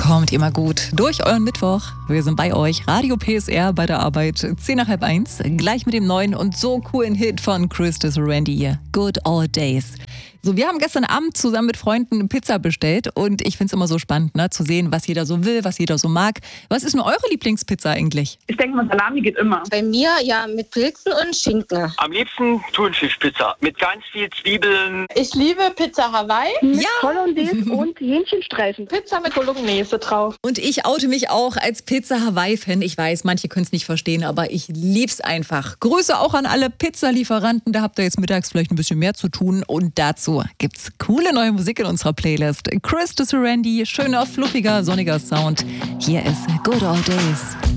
kommt immer gut durch euren Mittwoch. Wir sind bei euch, Radio PSR bei der Arbeit, 10:30, gleich mit dem neuen und so coolen Hit von Christus Randy, Good Old Days. So, wir haben gestern Abend zusammen mit Freunden Pizza bestellt und ich finde es immer so spannend, zu sehen, was jeder so will, was jeder so mag. Was ist denn eure Lieblingspizza eigentlich? Ich denke mal, Salami geht immer. Bei mir ja mit Pilzen und Schinken. Am liebsten Thunfischpizza mit ganz viel Zwiebeln. Ich liebe Pizza Hawaii Mit Hollandaise und Hähnchenstreifen. Pizza mit Bolognese drauf. Und ich oute mich auch als Pizza Hawaii-Fan. Ich weiß, manche können es nicht verstehen, aber ich lieb's einfach. Grüße auch an alle Pizzalieferanten. Da habt ihr jetzt mittags vielleicht ein bisschen mehr zu tun. Und dazu gibt's coole neue Musik in unserer Playlist. Christus Randy, schöner, fluffiger, sonniger Sound. Hier ist Good Old Days.